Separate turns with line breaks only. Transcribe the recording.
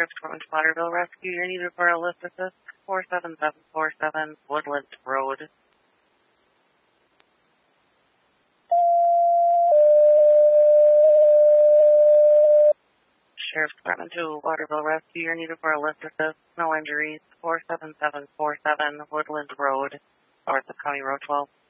Sheriff's Department, Waterville Rescue. You're needed for a lift assist. 47747 Woodland Road. Sheriff's Department to Waterville Rescue. You're needed for a lift assist. No injuries. 47747 Woodland Road, north of County Road 12.